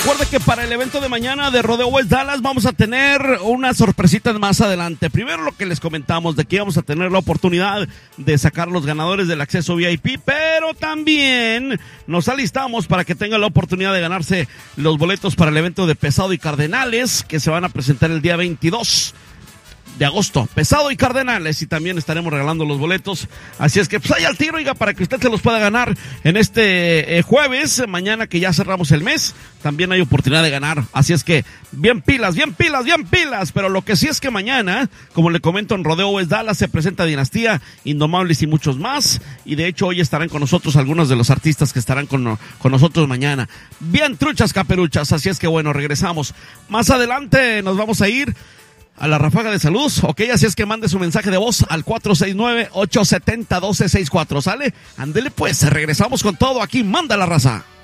recuerde que para el evento de mañana de Rodeo West Dallas vamos a tener unas sorpresitas más adelante. Primero lo que les comentamos de que íbamos a tener la oportunidad de sacar los ganadores del acceso VIP, pero también nos alistamos para que tengan la oportunidad de ganarse los boletos para el evento de Pesado y Cardenales que se van a presentar el día 22 de agosto, Pesado y Cardenales, y también estaremos regalando los boletos, así es que pues ahí al tiro, oiga, para que usted se los pueda ganar en este jueves, mañana que ya cerramos el mes, también hay oportunidad de ganar, así es que bien pilas, pero lo que sí es que mañana, como le comento en Rodeo West Dallas, se presenta Dinastía, Indomables y muchos más, y de hecho hoy estarán con nosotros algunos de los artistas que estarán con nosotros mañana, bien truchas caperuchas, así es que bueno, regresamos, más adelante nos vamos a ir a la ráfaga de salud, ok, así es que mande su mensaje de voz al 469-870-1264, ¿sale? Ándele pues, regresamos con todo aquí, manda la raza.